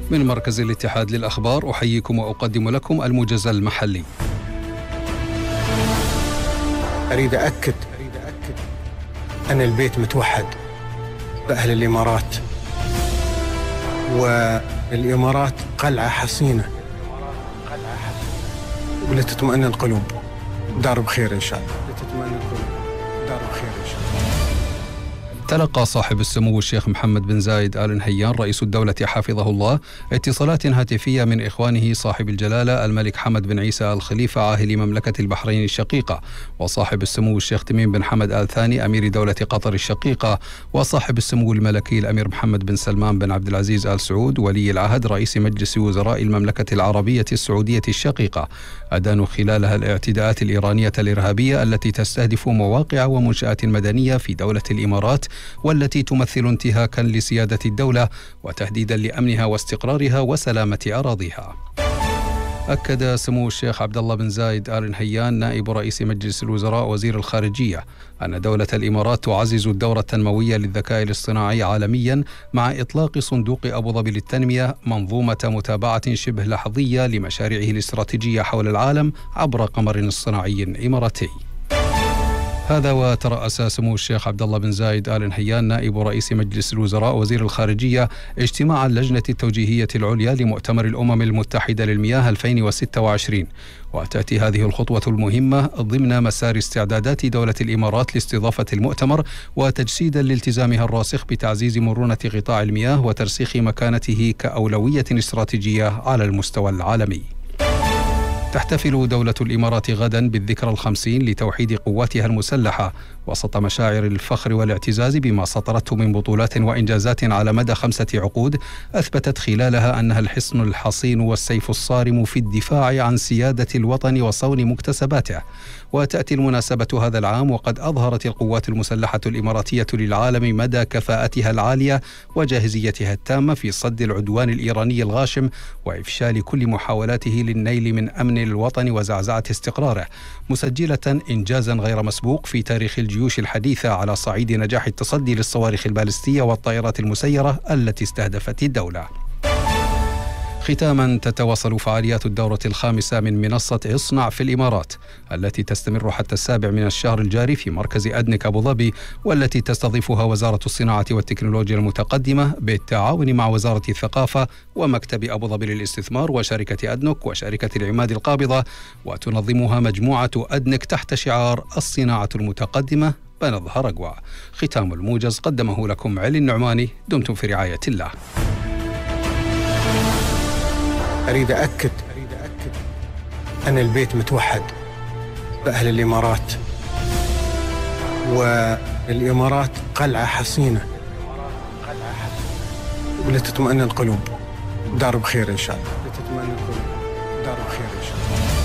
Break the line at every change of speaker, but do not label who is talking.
من مركز الاتحاد للأخبار أحييكم وأقدم لكم الموجز المحلي.
أريد أأكد أن البيت متوحد بأهل الإمارات، والإمارات قلعة حصينة ولتطمئن القلوب. دار بخير إن شاء الله. لتطمئن القلوب. دار بخير إن شاء الله.
تلقى صاحب السمو الشيخ محمد بن زايد آل نهيان رئيس الدولة حفظه الله اتصالات هاتفية من إخوانه صاحب الجلالة الملك حمد بن عيسى الخليفة عاهل مملكة البحرين الشقيقة، وصاحب السمو الشيخ تميم بن حمد آل ثاني أمير دولة قطر الشقيقة، وصاحب السمو الملكي الأمير محمد بن سلمان بن عبد العزيز آل سعود ولي العهد رئيس مجلس وزراء المملكة العربية السعودية الشقيقة، أدانوا خلالها الاعتداءات الإيرانية الإرهابية التي تستهدف مواقع ومنشآت مدنية في دولة الإمارات، والتي تمثل انتهاكا لسيادة الدولة وتهديدا لأمنها واستقرارها وسلامة أراضيها. أكد سمو الشيخ عبد الله بن زايد آل نهيان نائب رئيس مجلس الوزراء وزير الخارجية أن دولة الإمارات تعزز الدور التنموي للذكاء الاصطناعي عالميا مع إطلاق صندوق أبو ظبي للتنمية منظومة متابعة شبه لحظية لمشاريعه الاستراتيجية حول العالم عبر قمر اصطناعي إماراتي. هذا وترأس سمو الشيخ عبد الله بن زايد آل نهيان نائب رئيس مجلس الوزراء وزير الخارجية اجتماع اللجنة التوجيهية العليا لمؤتمر الأمم المتحدة للمياه 2026، وتأتي هذه الخطوة المهمة ضمن مسار استعدادات دولة الإمارات لاستضافة المؤتمر وتجسيدا لالتزامها الراسخ بتعزيز مرونة قطاع المياه وترسيخ مكانته كأولوية استراتيجية على المستوى العالمي. تحتفل دولة الإمارات غدا بالذكرى 50 لتوحيد قواتها المسلحة وسط مشاعر الفخر والاعتزاز بما سطرته من بطولات وإنجازات على مدى 5 عقود أثبتت خلالها أنها الحصن الحصين والسيف الصارم في الدفاع عن سيادة الوطن وصون مكتسباته. وتأتي المناسبة هذا العام وقد أظهرت القوات المسلحة الإماراتية للعالم مدى كفاءتها العالية وجاهزيتها التامة في صد العدوان الإيراني الغاشم وإفشال كل محاولاته للنيل من أمن الوطن وزعزعة استقراره، مسجلة إنجازا غير مسبوق في تاريخ الجيوش الحديثة على صعيد نجاح التصدي للصواريخ البالستية والطائرات المسيرة التي استهدفت الدولة. ختاما، تتواصل فعاليات الدورة الخامسة من منصة اصنع في الإمارات التي تستمر حتى 7 من الشهر الجاري في مركز أدنك أبو ظبي، والتي تستضيفها وزارة الصناعة والتكنولوجيا المتقدمة بالتعاون مع وزارة الثقافة ومكتب أبو ظبي للاستثمار وشركة أدنك وشركة العماد القابضة، وتنظمها مجموعة أدنك تحت شعار الصناعة المتقدمة بنظهر أقوى. ختام الموجز قدمه لكم علي النعماني. دمتم في رعاية الله.
أريد أأكد أن البيت متوحد بأهل الإمارات، والإمارات قلعة حصينة ولتطمئن القلوب. دار بخير إن شاء الله. لتطمئن القلوب. دار بخير إن شاء الله.